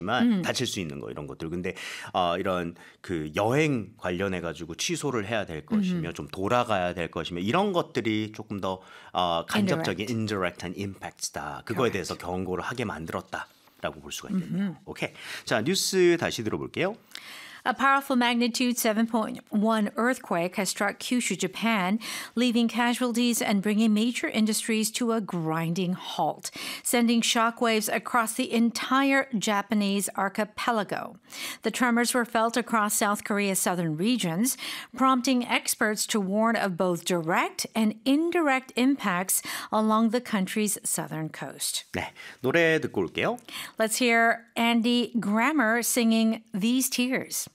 다칠 수 있는 거 이런 것들. 근데 이런 그 여행 관련해 가지고 취소를 해야 될 것이며 좀 돌아가야 될 것이며 이런 것들이 조금 더 간접적인 Indirect. indirect한 impacts다. 그거에 Correct. 대해서 경고를 하게 만들었다라고 볼 수가 있겠네요. 오케이. 자, 뉴스 다시 들어볼게요. A powerful magnitude 7.1 earthquake has struck Kyushu, Japan, leaving casualties and bringing major industries to a grinding halt, sending shockwaves across the entire Japanese archipelago. The tremors were felt across South Korea's southern regions, prompting experts to warn of both direct and indirect impacts along the country's southern coast. 네, 노래 듣고 올게요. Let's hear Andy Grammer singing These Tears.